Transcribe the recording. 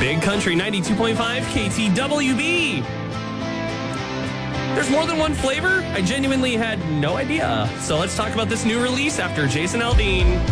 Big Country 92.5 KTWB. There's more than one flavor? I genuinely had no idea. So let's talk about this new release after Jason Aldean.